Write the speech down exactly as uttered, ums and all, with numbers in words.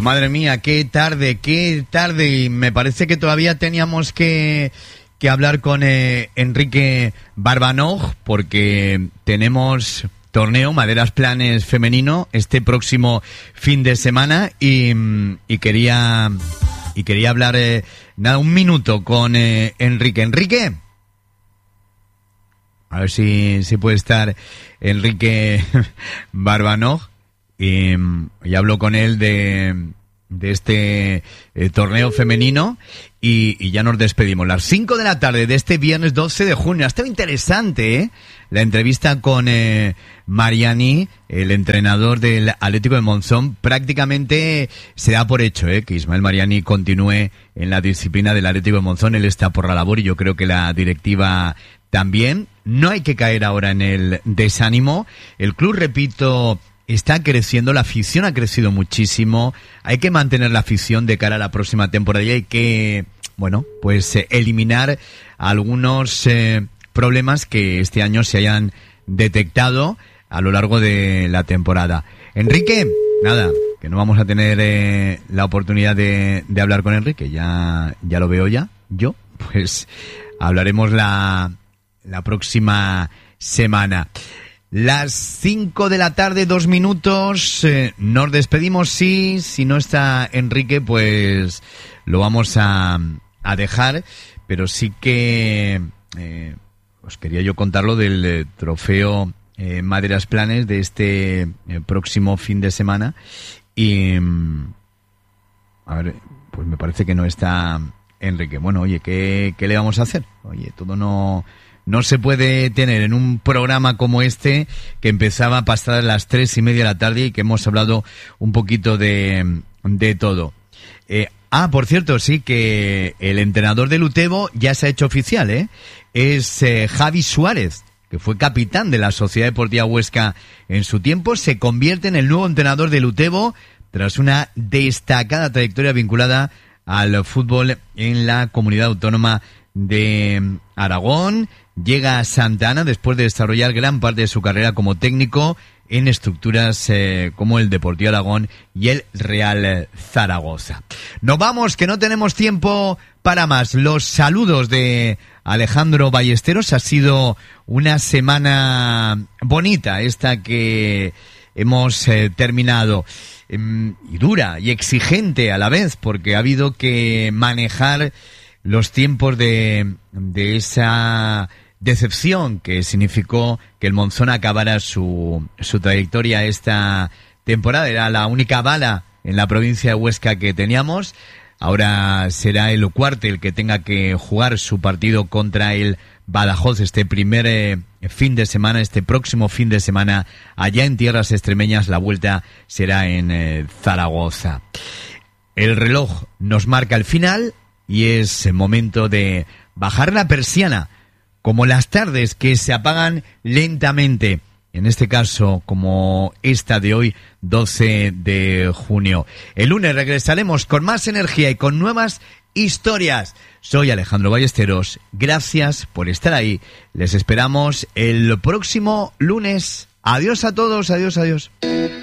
Madre mía, qué tarde, qué tarde. Y me parece que todavía teníamos que, que hablar con eh, Enrique Barbanoj, porque tenemos torneo Maderas Planes femenino este próximo fin de semana y, y quería y quería hablar eh, nada un minuto con eh, Enrique. Enrique, a ver si, si puede estar Enrique Barbanoj. Y, y hablo con él de, de este eh, torneo femenino y, y ya nos despedimos. Las cinco de la tarde de este viernes doce de junio. Ha estado interesante, ¿eh? La entrevista con eh, Mariani, el entrenador del Atlético de Monzón. Prácticamente se da por hecho ¿eh? que Ismael Mariani continúe en la disciplina del Atlético de Monzón. Él está por la labor y yo creo que la directiva también. No hay que caer ahora en el desánimo. El club, repito, está creciendo, la afición ha crecido muchísimo. Hay que mantener la afición de cara a la próxima temporada y hay que, bueno, pues eh, eliminar algunos eh, problemas que este año se hayan detectado a lo largo de la temporada. Enrique, nada, que no vamos a tener eh, la oportunidad de, de hablar con Enrique, ya, ya lo veo ya, yo, pues hablaremos la, la próxima semana. Las cinco de la tarde, dos minutos, eh, nos despedimos, sí, si no está Enrique, pues lo vamos a, a dejar, pero sí que eh, os quería yo contar lo del eh, trofeo eh, Maderas Planes de este eh, próximo fin de semana y, a ver, pues me parece que no está Enrique. Bueno, oye, ¿qué, qué le vamos a hacer? Oye, todo no... No se puede tener en un programa como este que empezaba a pasar a las tres y media de la tarde y que hemos hablado un poquito de, de todo. Eh, ah, por cierto, sí, que el entrenador del Utebo ya se ha hecho oficial, ¿eh? Es eh, Javi Suárez, que fue capitán de la Sociedad Deportiva Huesca en su tiempo, se convierte en el nuevo entrenador del Utebo tras una destacada trayectoria vinculada al fútbol en la comunidad autónoma de Aragón. Llega a Santa Ana después de desarrollar gran parte de su carrera como técnico en estructuras eh, como el Deportivo Aragón y el Real Zaragoza. Nos vamos, que no tenemos tiempo para más. Los saludos de Alejandro Ballesteros. Ha sido una semana bonita esta que hemos eh, terminado. Eh, y dura y exigente a la vez, porque ha habido que manejar los tiempos de, de esa decepción que significó que el Monzón acabara su, su trayectoria esta temporada. Era la única bala en la provincia de Huesca que teníamos. Ahora será el Cuarte el que tenga que jugar su partido contra el Badajoz este primer eh, fin de semana, este próximo fin de semana allá en tierras extremeñas. La vuelta será en eh, Zaragoza. El reloj nos marca el final y es el momento de bajar la persiana, como las tardes que se apagan lentamente, en este caso como esta de hoy, doce de junio. El lunes regresaremos con más energía y con nuevas historias. Soy Alejandro Ballesteros, gracias por estar ahí. Les esperamos el próximo lunes. Adiós a todos, adiós, adiós.